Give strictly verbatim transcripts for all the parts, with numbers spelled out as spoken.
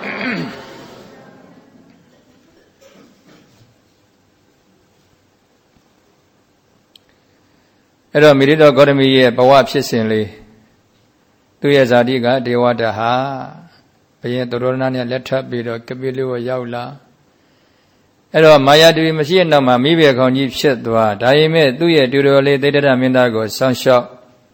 အဲ့တော့မိရိတော်ဂေါတမီရဲ့ဘဝဖြစ်စဉ်လေးသူရဲ့ဇာတိကဒေဝတာဟာဘုရင်သူရဏနဲ့လက်ထပ်ပြီးတော့ကပိလဝရောက်လာအဲ့တော့မာယာဒေဝီမရှိတဲ့နောက်မှာမိဘခေါင်းကြီးဖြစ်သွားဒါပေမဲ့သူ့ရဲ့တူတော်လေးသေတ္တရမင်းသားကိုစောင့်ရှောက်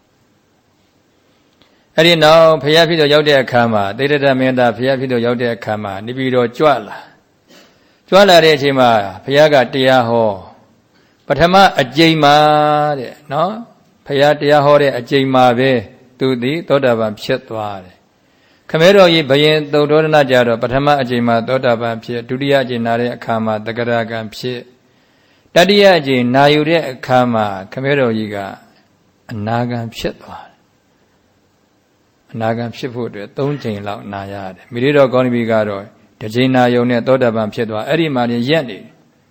အဲ့ဒီနောက်ဖျားဖြစ်တော်ရောက်တဲ့အခါမှာသေတ္တရမင်းသားဖျားဖြစ်တော်ရောက်တဲ့အခါမှာနေပြီးတော့ကြွလာကြွလာတဲ့အချိန်မှာဖျားကတရားဟောပထမအကျိန်မှာတဲ့နော်ဖျားတရားဟောတဲ့အကျိန်မှာပဲသူသည်သောတာပန်ဖြစ်သွားတယ်ခမဲတော်ကြီးဘယင်သုဒ္ဓောဒနာကြတော့ပထမအကျိန်မှာသောတာပန်ဖြစ်ဒုတိယအကျိန်နာတဲ့အခါမှာသက္ကရာကံဖြစ်တတိယအကျိန်နာယူတဲ့အခါမှာခမဲတော်ကြီးကအနာဂံဖြစ်သွားတယ်အနာဂံဖြစ်ဖို့အတွက်သုံးချိန်လောက်နာရတယ်မိရိတော်ကောဏဘီကတော့တစ်ချိန်နာယုံနဲ့သောတာပန်ဖြစ်သွားအဲ့ဒီမှာရင်ရက်နေ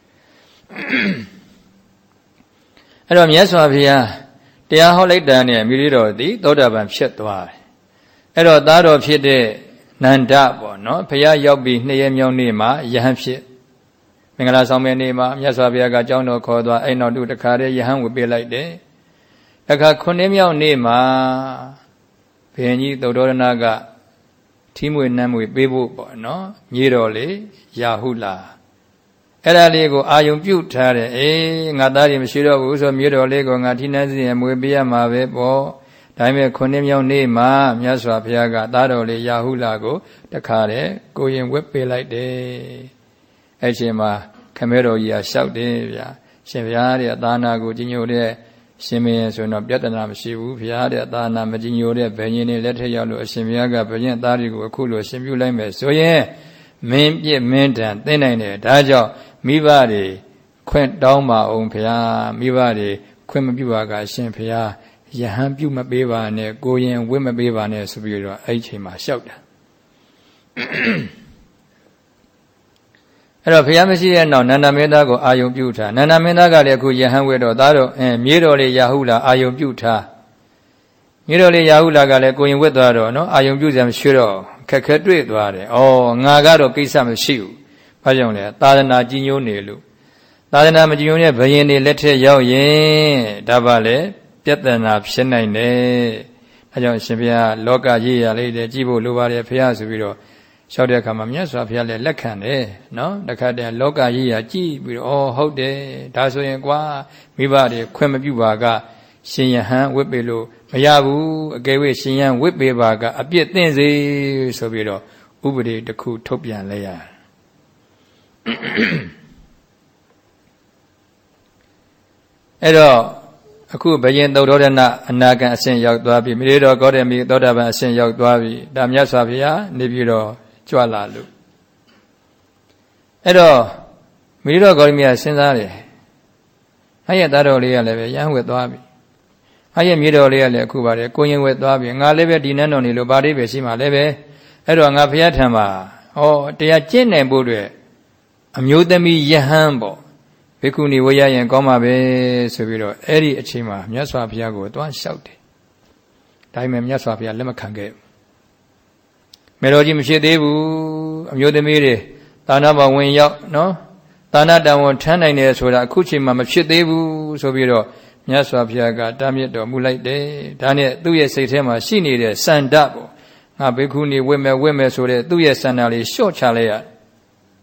အဲ့တော့မြတ်စွာဘုရားတရားဟောလိုက်တာနဲ့မိရိတော်သည်သောတာပန်ဖြစ်သွားတယ်အဲ့တော့သားတော်ဖြစ်တဲ့နန္ဒပေါ့နော်ဘုရားရောက်ပြီးနှစ်ရက်မြောက်နေ့မှာယဟန်ဖြစ်မင်္ဂလာဆောင်မဲ့နေ့မှာမြတ်စွာဘုရားကကြောင်းတော်ခေါ်သွားအဲ့နောက်တူတခါတည်းယဟန်ဝေပေးလိုက်တယ်တခါခုနှစ်မြောက်နေ့မှာဘုရင်ကြီးသုဒ္ဓောဒနာကထီးမွေနမ်းမွေပေးဖို့ပေါ့နော်မြေတော်လေယာဟုလာအဲ့ဒါလေးကိုအာယုံပြုတ်ထားတယ်အေးငါသားတွေမရှိတော့ဘူးဆိုမြေတော်လေးကိုငါထီးနှမ်းစီရင်မွေပေးရမှာပဲပေါ့ဒါပေမဲ့ခုနှစ်မြောက်နေ့မှာမြတ်စွာဘုရားကသားတော်လေးယာဟုလာကိုတခါတည်းကိုရင်ဝက်ပေးလိုက်တယ်အဲ့ချိန်မှာခမဲတော်ကြီးကလျှောက်တယ်ဗျာရှင်ဘုရားတဲ့သာနာကိုကြီးညိုတဲ့ရှင်မင်းဆိုတော့ပြဿနာမရှိဘူးဘုရားတဲ့သာနာမကြီးညိုတဲ့ဘယ်ရင်နဲ့လက်ထက်ရောက်လို့အရှင်ဘုရားကဘုရင်သားတွေကိုအခုလိုရှင်ပြုလိုက်မယ်ဆိုရင်မင်းပြစ်မင်းတန်သိနိုင်တယ်ဒါကြောင့်မိဘတွေခွင့်တောင်းပါအောင်ဘုရားမိဘတွေခွင့်မပြုပါကအရှင်ဘုရားယဟန်ပြုမပေးပါနဲ့ကိုရင်ဝတ်မပေးပါနဲ့ဆိုပြီးတော့အဲ့ဒီချိန်မှာလျှောက်တာအဲ့တော့ဘုရားမရှိတဲ့နောက်နန္ဒမင်းသားကိုအာယုံပြုထားနန္ဒမင်းသားကလည်းအခုယဟန်ဝတ်တော့သားတော့အဲမြေတော်လေးယာဟုလာအာယုံပြုထားမြေတော်လေးယာဟုလာကလည်းကိုရင်ဝတ်သွားတော့နော်အာယုံပြုစရာမရှိတော့ခက်ခဲတွေ့သွားတယ်ဩငါကတော့ကိစ္စမရှိဘူးဘာကြောင့်လဲသာသနာကြီးညိုးနေလို့သာသနာမကြီးညိုးတဲ့ဘယင်တွေလက်ထက်ရောက်ရင်ဒါပါလေပြဿနာဖြစ်နိုင်တယ်အဲကြောင့်ရှင်ဘုရားလောကရေးရလေးတဲ့ကြည့်ဖို့လိုပါတယ်ဘုရားဆိုပြီးတော့လျှောက်တဲ့အခါမှာမြတ်စွာဘုရားလည်းလက်ခံတယ်နော်တခါတည်းလောကရေးရကြည့်ပြီးတော့ဩဟုတ်တယ်ဒါဆိုရင်ကွာမိဘတွေခွင့်မပြုပါကရှင်ယဟန်ဝတ်ပေလို့မရဘူးအကယ်၍ရှင်ယဟန်ဝတ်ပေပါကအပြစ်သင့်စေဆိုပြီးတော့ဥပဒေတစ်ခုထုတ်ပြန်လိုက်ရတယ်အဲ့တော့အခုဘယင်သုဒ္ဓောဒနာအနာဂံအဆင့်ရောက်သွားပြီမိရိတော်ဂေါတမီသောတာပန်အဆင့်ရောက်သွားပြီဒါမြတ်စွာဘုရားနေပြီးတော့ကြွလာလို့အဲ့တော့မိရိတော်ဂေါတမီကစဉ်းစားတယ်ဟာရဲ့သားတော်လေးကလည်းပဲရဟန်းဝတ်သွားပြီဟာရဲ့မြေတော်လေးကလည်းအခုပါတယ်ကိုရင်ဝတ်သွားပြီငါလည်းပဲဒီနန်းတော်နေလို့ဗာတိပဲရှိမှလည်းပဲအဲ့တော့ငါဘုရားထံမှာဟောတရားကျင့်နိုင်ဖို့အတွက်အမျိုးသမီးယဟန်ပေါ့ဘိက္ခုနီဝေရရင်ကောင်းပါပဲဆိုပြီးတော့အဲ့ဒီအချိန်မှာမြတ်စွာဘုရားကိုသွားလျှောက်တယ်ဒါပေမဲ့မြတ်စွာဘုရားလက်မခံခဲ့ဘူးမေတော်ကြီးမရှိသေးဘူးအမျိုးသမီးတွေသာနာဘဝင်ရောက်နော်သာနာတံဝန်ထမ်းနိုင်တယ်ဆိုတာအခုချိန်မှာမဖြစ်သေးဘူးဆိုပြီးတော့မြတ်စွာဘုရားကတားမြစ်တော်မူလိုက်တယ်ဒါနဲ့သူ့ရဲ့စိတ်ထဲမှာရှိနေတဲ့စန္ဒပေါ့ငါဘိက္ခုနီဝိမဲ့ဝိမဲ့ဆိုတဲ့သူ့ရဲ့စန္ဒလေးလျှော့ချလိုက်ရ